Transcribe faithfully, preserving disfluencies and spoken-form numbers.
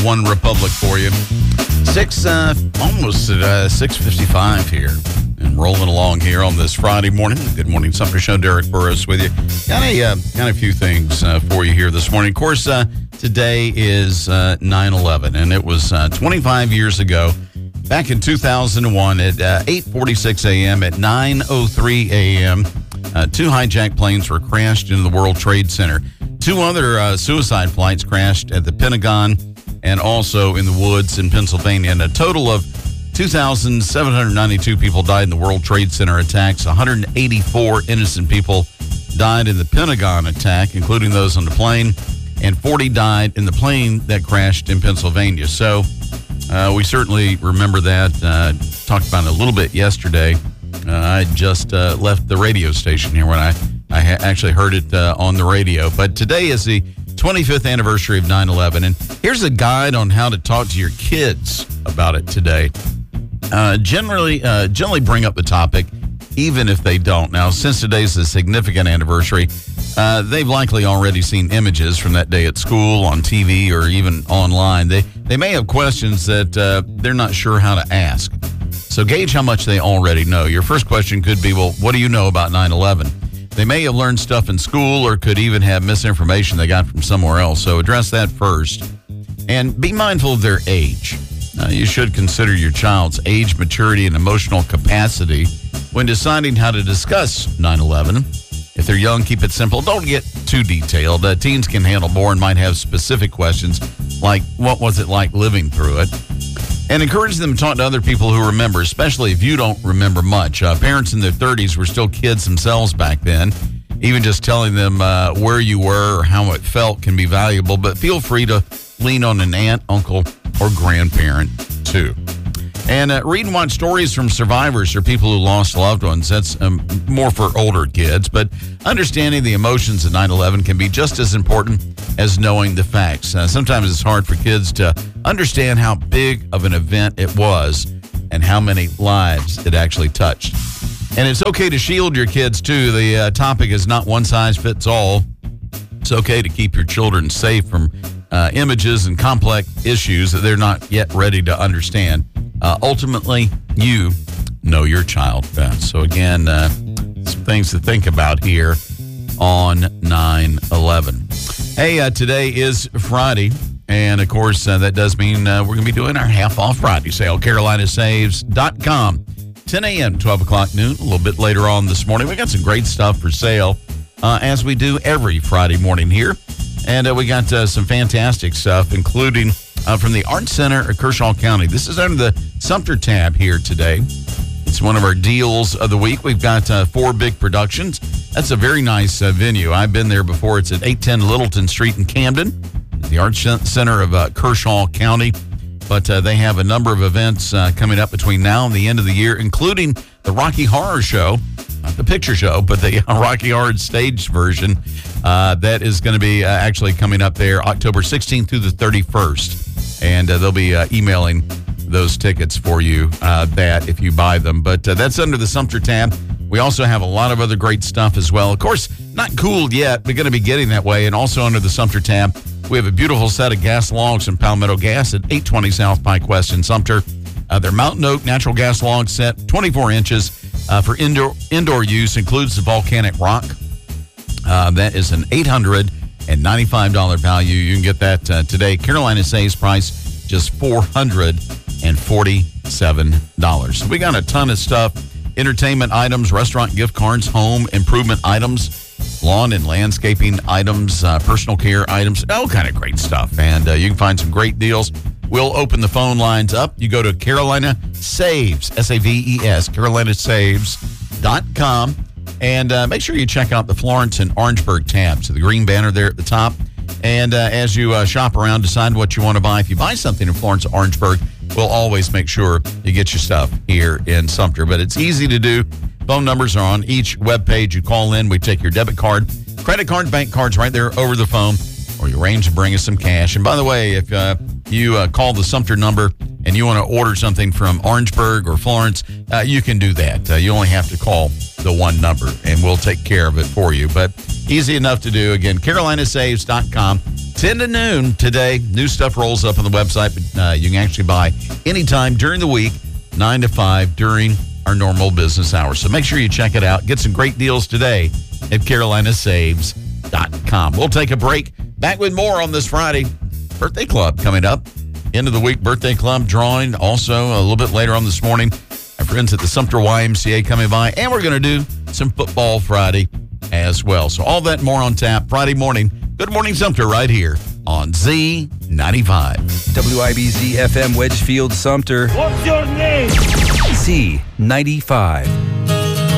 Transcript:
One Republic for you. Six, uh, almost at uh, six fifty-five here, and rolling along here on this Friday morning. Good morning, Sumter Show. Derek Burris with you. Got a uh, got a few things uh, for you here this morning. Of course, uh, today is uh, nine eleven, and it was uh, twenty-five years ago. Back in two thousand one at uh, eight forty-six a.m. at nine oh three a.m., uh, two hijacked planes were crashed into the World Trade Center. Two other uh, suicide flights crashed at the Pentagon and also in the woods in Pennsylvania. And a total of two thousand seven hundred ninety-two people died in the World Trade Center attacks. one hundred eighty-four innocent people died in the Pentagon attack, including those on the plane, and forty died in the plane that crashed in Pennsylvania. So uh, we certainly remember that. Uh, talked about it a little bit yesterday. Uh, I just uh, left the radio station here when I, I ha- actually heard it uh, on the radio. But today is the twenty-fifth anniversary of nine eleven, and here's a guide on how to talk to your kids about it today. Uh, generally, uh, generally bring up the topic, even if they don't. Now, since today's a significant anniversary, uh, they've likely already seen images from that day at school, on T V, or even online. They they may have questions that uh, they're not sure how to ask. So gauge how much they already know. Your first question could be, well, what do you know about nine eleven? They may have learned stuff in school or could even have misinformation they got from somewhere else. So address that first. And be mindful of their age. Uh, you should consider your child's age, maturity, and emotional capacity when deciding how to discuss nine eleven. If they're young, keep it simple. Don't get too detailed. Uh, teens can handle more and might have specific questions like, what was it like living through it? And encourage them to talk to other people who remember, especially if you don't remember much. Uh, parents in their thirties were still kids themselves back then. Even just telling them uh, where you were or how it felt can be valuable, but feel free to lean on an aunt, uncle, or grandparent, too. And uh, read and watch stories from survivors or people who lost loved ones. That's um, more for older kids, but understanding the emotions of nine eleven can be just as important as knowing the facts. Uh, sometimes it's hard for kids to understand how big of an event it was and how many lives it actually touched. And it's okay to shield your kids, too. The uh, topic is not one size fits all. It's okay to keep your children safe from uh, images and complex issues that they're not yet ready to understand. Uh, ultimately, you know your child best. So again, uh, some things to think about here on nine eleven. Hey, uh, today is Friday, and of course, uh, that does mean uh, we're going to be doing our half-off Friday sale, Carolina Saves dot com. ten a.m., twelve o'clock noon, a little bit later on this morning. We got some great stuff for sale, uh, as we do every Friday morning here. And uh, we got uh, some fantastic stuff, including uh, from the Art Center of Kershaw County. This is under the Sumter tab here today. It's one of our deals of the week. We've got uh, four big productions. That's a very nice uh, venue. I've been there before. It's at eight ten Littleton Street in Camden, the Art Center of uh, Kershaw County. But uh, they have a number of events uh, coming up between now and the end of the year, including the Rocky Horror Show, not the picture show, but the Rocky Horror stage version. Uh, that is going to be uh, actually coming up there October sixteenth through the thirty-first. And uh, they'll be uh, emailing those tickets for you, uh, that if you buy them. But uh, that's under the Sumter tab. We also have a lot of other great stuff as well. Of course, not cooled yet, but going to be getting that way. And also under the Sumter tab, we have a beautiful set of gas logs from Palmetto Gas at eight twenty South Pike West in Sumter. Uh, their Mountain Oak natural gas log set, twenty-four inches uh, for indoor indoor use, includes the volcanic rock. Uh, that is an eight hundred ninety-five dollars value. You can get that uh, today. Carolina Saves price, just four hundred forty-seven dollars. So we got a ton of stuff. Entertainment items, restaurant gift cards, home improvement items, lawn and landscaping items, uh, personal care items, all kind of great stuff. And uh, you can find some great deals. We'll open the phone lines up. You go to Carolina Saves, S A V E S, Carolina Saves dot com. And uh, make sure you check out the Florence and Orangeburg tabs. So the green banner there at the top. And uh, as you uh, shop around, decide what you want to buy. If you buy something in Florence or Orangeburg, we'll always make sure you get your stuff here in Sumter. But it's easy to do. Phone numbers are on each webpage. You call in, we take your debit card, credit card, bank cards right there over the phone, or you arrange to bring us some cash. And by the way, if uh, you uh, call the Sumter number and you want to order something from Orangeburg or Florence, uh, you can do that. Uh, you only have to call the one number, and we'll take care of it for you. But easy enough to do. Again, Carolina Saves dot com. ten to noon today. New stuff rolls up on the website, but uh, you can actually buy anytime during the week, nine to five during our normal business hours. So make sure you check it out. Get some great deals today at carolina saves dot com. We'll take a break. Back with more on this Friday. Birthday Club coming up. End of the week birthday club drawing. Also, a little bit later on this morning, our friends at the Sumter Y M C A coming by. And we're going to do some Football Friday as well. So all that more on tap Friday morning. Good Morning Sumter right here on Z ninety-five. W I B Z F M Wedgefield Sumter. What's your name? Z ninety-five.